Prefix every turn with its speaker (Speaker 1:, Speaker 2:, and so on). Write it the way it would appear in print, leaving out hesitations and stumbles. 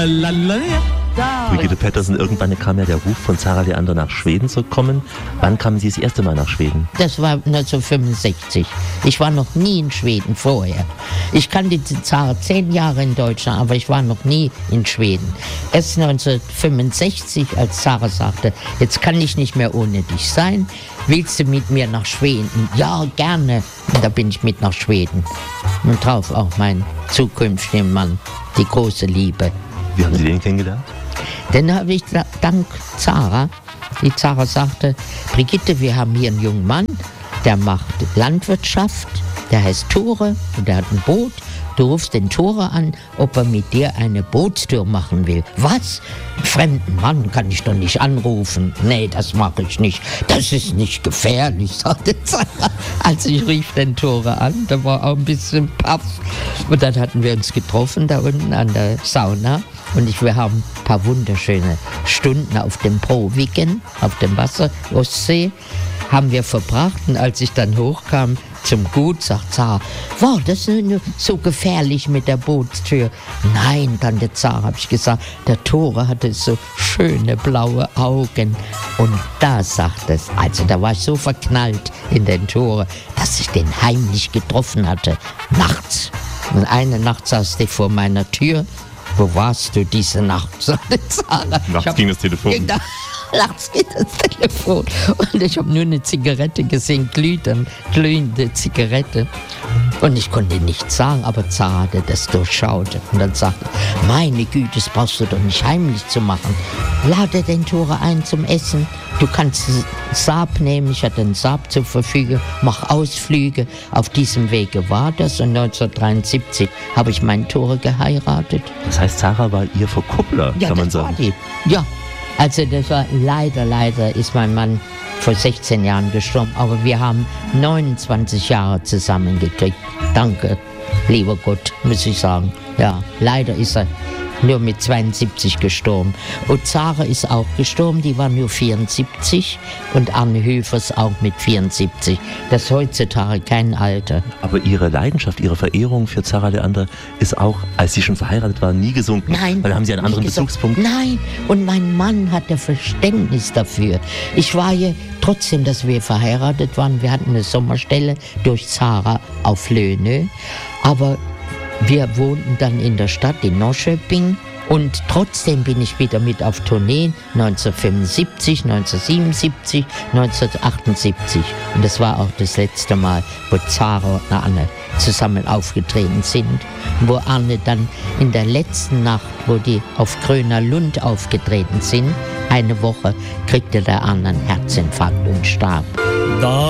Speaker 1: Brigitte Pettersen, irgendwann kam ja der Ruf von Zara Leander nach Schweden zu kommen. Wann kamen Sie das erste Mal nach Schweden?
Speaker 2: Das war 1965. Ich war noch nie in Schweden vorher. Ich kannte die Zara 10 Jahre in Deutschland, aber ich war noch nie in Schweden. Erst 1965, als Zara sagte, jetzt kann ich nicht mehr ohne dich sein, willst du mit mir nach Schweden? Ja, gerne. Und da bin ich mit nach Schweden. Und drauf auch mein zukünftiger Mann, die große Liebe.
Speaker 1: Wie haben Sie den kennengelernt?
Speaker 2: Dann habe ich dank Zara, die Zara sagte, Brigitte, wir haben hier einen jungen Mann, der macht Landwirtschaft, der heißt Tore und der hat ein Boot. Du rufst den Tore an, ob er mit dir eine Bootstour machen will. Was? Einen fremden Mann kann ich doch nicht anrufen. Nee, das mache ich nicht. Das ist nicht gefährlich, sagte Zara. Also ich rief den Tore an, da war auch ein bisschen Paff. Und dann hatten wir uns getroffen da unten an der Sauna. Und wir haben ein paar wunderschöne Stunden auf dem Proviken, auf dem Wasser, Ostsee, haben wir verbracht. Und als ich dann hochkam zum Gut, sagt Zara, wow, das ist so gefährlich mit der Bootstür. Nein, Tante Zara, habe ich gesagt, der Tore hatte so schöne blaue Augen. Und da sagt es, also da war ich so verknallt in den Tore, dass ich den heimlich getroffen hatte, nachts. Und eine Nacht saß der vor meiner Tür. Wo warst du diese Nacht? Sagte Zara.
Speaker 1: Nachts ging das Telefon.
Speaker 2: Nachts geht das Telefon. Und ich habe nur eine Zigarette gesehen, glühende Zigarette. Und ich konnte nichts sagen, aber Zara hatte das durchschaut. Und dann sagte, meine Güte, das brauchst du doch nicht heimlich zu machen. Lade den Tore ein zum Essen. Du kannst Saab nehmen, ich hatte einen Saab zur Verfügung, mach Ausflüge. Auf diesem Wege war das und 1973 habe ich meinen Tore geheiratet.
Speaker 1: Das heißt, Zara war Ihr Verkuppler,
Speaker 2: ja,
Speaker 1: kann man sagen.
Speaker 2: War die. Ja, also das war leider ist mein Mann vor 16 Jahren gestorben, aber wir haben 29 Jahre zusammengekriegt. Danke, lieber Gott, muss ich sagen. Ja, leider ist er nur mit 72 gestorben. Und Zara ist auch gestorben, die war nur 74 und Arne Höfers auch mit 74. Das ist heutzutage kein Alter.
Speaker 1: Aber Ihre Leidenschaft, Ihre Verehrung für Zara Leander ist auch, als Sie schon verheiratet waren, nie gesunken.
Speaker 2: Nein.
Speaker 1: Weil da haben Sie einen anderen Bezugspunkt.
Speaker 2: Nein, und mein Mann hatte Verständnis dafür. Ich war ja trotzdem, dass wir verheiratet waren, wir hatten eine Sommerstelle durch Zara auf Löhne, aber wir wohnten dann in der Stadt in Norrköping und trotzdem bin ich wieder mit auf Tourneen 1975, 1977, 1978 und das war auch das letzte Mal, wo Zara und Arne zusammen aufgetreten sind, wo Arne dann in der letzten Nacht, wo die auf Gröner Lund aufgetreten sind, eine Woche kriegte der Arne einen Herzinfarkt und starb.